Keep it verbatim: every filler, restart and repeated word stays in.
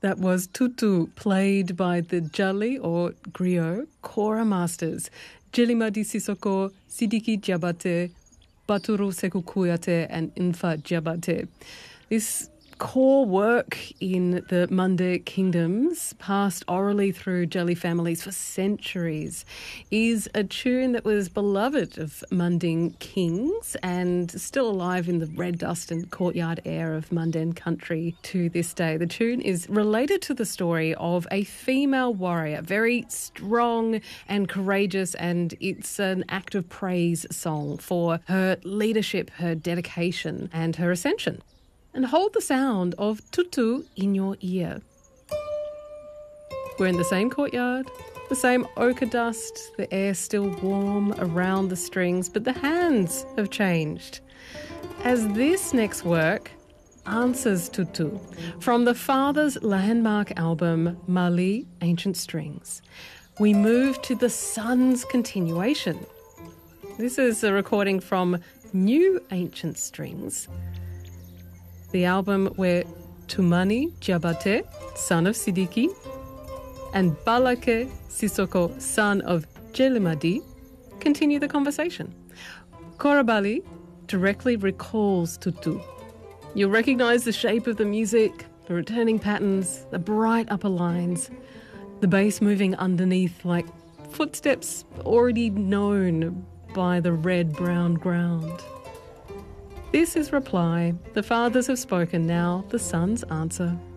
That was Tutu, played by the Jali or griot kora masters, Jelimadi Sissoko, Sidiki Diabate, Baturu Seku Kuyate and Infa Diabate. This core work in the Mande kingdoms, passed orally through Jali families for centuries, is a tune that was beloved of Manding kings and still alive in the red dust and courtyard air of Manden country to this day. The tune is related to the story of a female warrior, very strong and courageous, and it's an act of praise song for her leadership, her dedication and her ascension. And hold the sound of tutu in your ear. We're in the same courtyard, the same ochre dust, the air still warm around the strings, but the hands have changed. As this next work answers tutu from the father's landmark album, Mali Ancient Strings, we move to the son's continuation. This is a recording from New Ancient Strings, the album where Tumani Diabate, son of Sidiki, and Balake Sissoko, son of Jelimadi, continue the conversation. Korabali directly recalls Tutu. You'll recognise the shape of the music, the returning patterns, the bright upper lines, the bass moving underneath like footsteps already known by the red-brown ground. This is reply. The fathers have spoken, now the sons answer.